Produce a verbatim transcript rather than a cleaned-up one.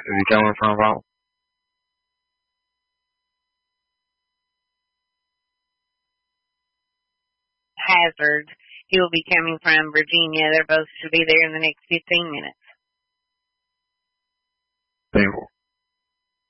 Is he coming from, Paul? Hazard. He will be coming from Virginia. They're both to be there in the next fifteen minutes. Single.